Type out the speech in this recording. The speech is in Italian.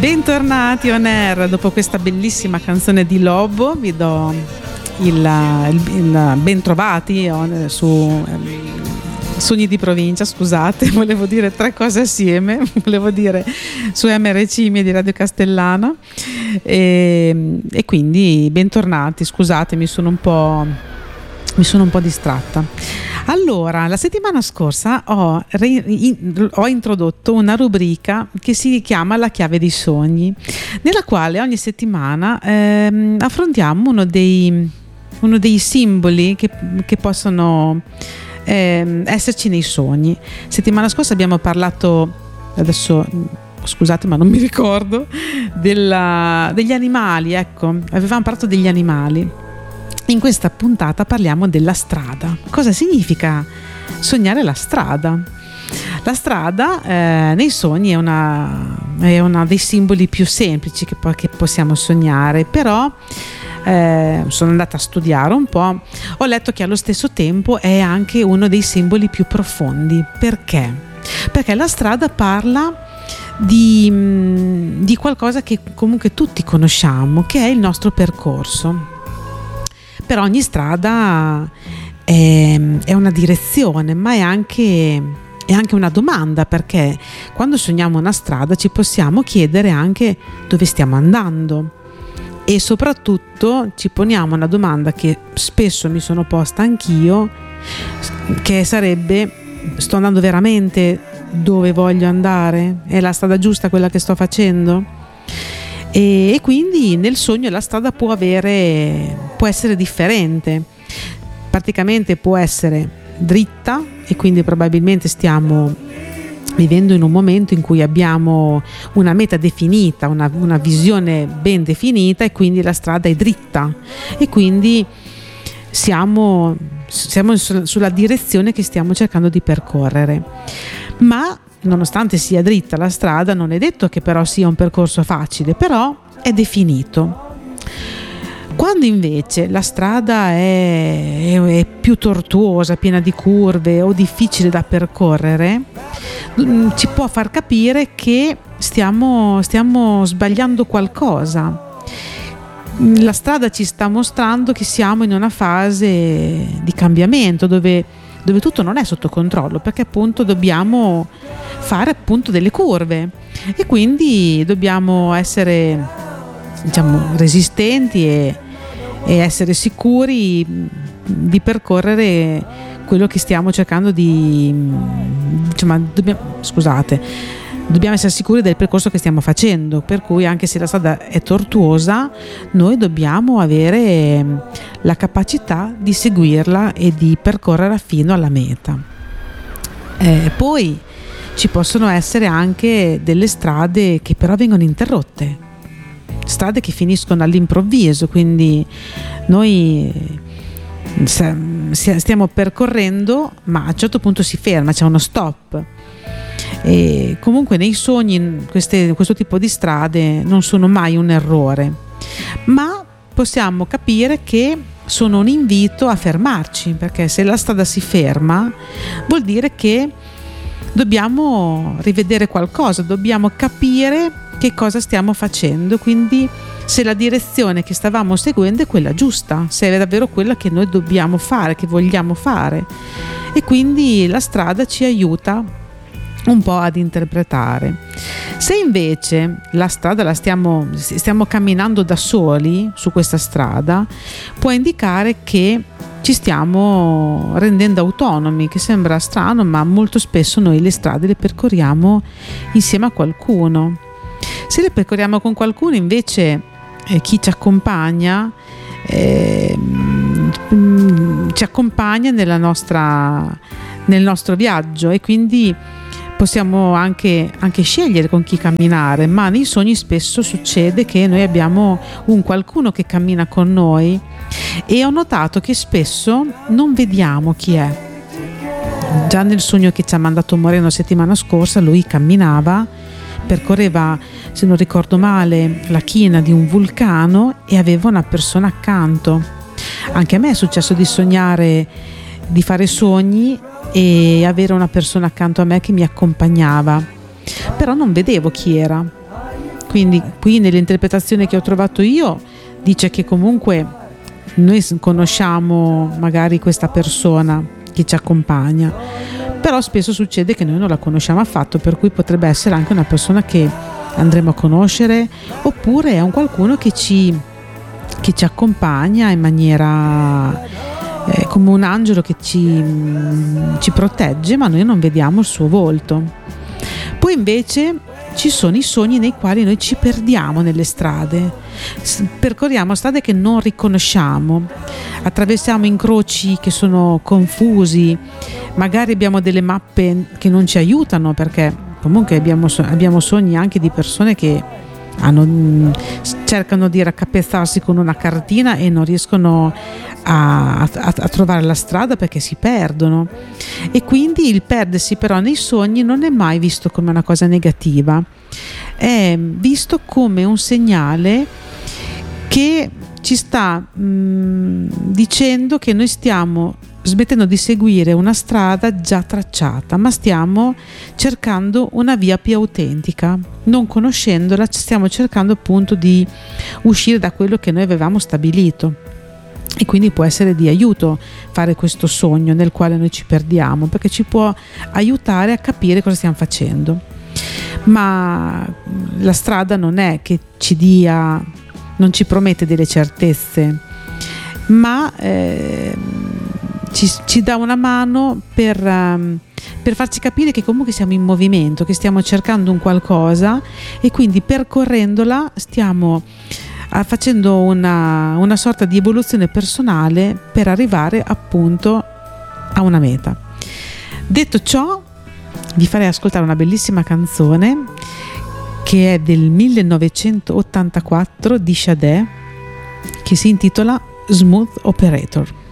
Bentornati on air. Dopo questa bellissima canzone di Lobo vi do il bentrovati su Sogni di Provincia, scusate, volevo dire tre cose assieme, volevo dire su MRC di Radio Castellana e quindi bentornati, scusate, mi sono un po' distratta. Allora, la settimana scorsa ho introdotto una rubrica che si chiama La chiave dei sogni, nella quale ogni settimana affrontiamo uno dei simboli che possono esserci nei sogni. Settimana scorsa abbiamo parlato, adesso scusate ma non mi ricordo, degli animali, ecco, avevamo parlato degli animali. In questa puntata parliamo della strada. Cosa significa sognare la strada? La strada nei sogni è una dei simboli più semplici che possiamo sognare, però sono andata a studiare un po', ho letto che allo stesso tempo è anche uno dei simboli più profondi. Perché? Perché la strada parla di qualcosa che comunque tutti conosciamo, che è il nostro percorso. Per ogni strada è una direzione, ma è anche una domanda, perché quando sogniamo una strada ci possiamo chiedere anche dove stiamo andando, e soprattutto ci poniamo una domanda che spesso mi sono posta anch'io, che sarebbe: sto andando veramente dove voglio andare? È la strada giusta quella che sto facendo? E quindi nel sogno la strada può essere differente, praticamente può essere dritta, e quindi probabilmente stiamo vivendo in un momento in cui abbiamo una meta definita, una visione ben definita, e quindi la strada è dritta e quindi siamo sulla direzione che stiamo cercando di percorrere. Ma nonostante sia dritta la strada, non è detto che però sia un percorso facile, però è definito. Quando invece la strada è più tortuosa, piena di curve o difficile da percorrere, ci può far capire che stiamo sbagliando qualcosa. La strada ci sta mostrando che siamo in una fase di cambiamento dove tutto non è sotto controllo, perché appunto dobbiamo fare appunto delle curve e quindi dobbiamo essere, diciamo, resistenti e essere sicuri di percorrere quello che stiamo cercando dobbiamo essere sicuri del percorso che stiamo facendo, per cui anche se la strada è tortuosa noi dobbiamo avere la capacità di seguirla e di percorrerla fino alla meta. Poi ci possono essere anche delle strade che però vengono interrotte, strade che finiscono all'improvviso, quindi noi stiamo percorrendo ma a un certo punto si ferma, c'è uno stop. E comunque nei sogni questo tipo di strade non sono mai un errore, ma possiamo capire che sono un invito a fermarci, perché se la strada si ferma vuol dire che dobbiamo rivedere qualcosa, dobbiamo capire che cosa stiamo facendo, quindi se la direzione che stavamo seguendo è quella giusta, se è davvero quella che noi dobbiamo fare, che vogliamo fare. E quindi la strada ci aiuta un po' ad interpretare. Se invece la strada stiamo camminando da soli su questa strada, può indicare che ci stiamo rendendo autonomi, che sembra strano, ma molto spesso noi le strade le percorriamo insieme a qualcuno. Se le percorriamo con qualcuno invece, chi ci accompagna nel nostro viaggio, e quindi possiamo anche scegliere con chi camminare, ma nei sogni spesso succede che noi abbiamo un qualcuno che cammina con noi, e ho notato che spesso non vediamo chi è. Già nel sogno che ci ha mandato Moreno settimana scorsa, lui camminava, percorreva, se non ricordo male, la china di un vulcano e aveva una persona accanto. Anche a me è successo di sognare, di fare sogni e avere una persona accanto a me che mi accompagnava, però non vedevo chi era. Quindi qui nell'interpretazione che ho trovato io dice che comunque noi conosciamo magari questa persona che ci accompagna, però spesso succede che noi non la conosciamo affatto, per cui potrebbe essere anche una persona che andremo a conoscere, oppure è un qualcuno che ci accompagna in maniera come un angelo che ci protegge, ma noi non vediamo il suo volto. Poi invece ci sono i sogni nei quali noi ci perdiamo nelle strade, percorriamo strade che non riconosciamo, attraversiamo incroci che sono confusi, magari abbiamo delle mappe che non ci aiutano, perché comunque abbiamo sogni anche di persone che cercano di raccapezzarsi con una cartina e non riescono a trovare la strada perché si perdono, e quindi il perdersi però nei sogni non è mai visto come una cosa negativa, è visto come un segnale che ci sta dicendo che noi stiamo smettendo di seguire una strada già tracciata, ma stiamo cercando una via più autentica. Non conoscendola, stiamo cercando appunto di uscire da quello che noi avevamo stabilito, e quindi può essere di aiuto fare questo sogno nel quale noi ci perdiamo, perché ci può aiutare a capire cosa stiamo facendo. Ma la strada non è che non ci promette delle certezze, ma ci dà una mano per farci capire che comunque siamo in movimento, che stiamo cercando un qualcosa, e quindi percorrendola stiamo facendo una sorta di evoluzione personale per arrivare appunto a una meta. Detto ciò, vi farei ascoltare una bellissima canzone che è del 1984 di Sade, che si intitola Smooth Operator.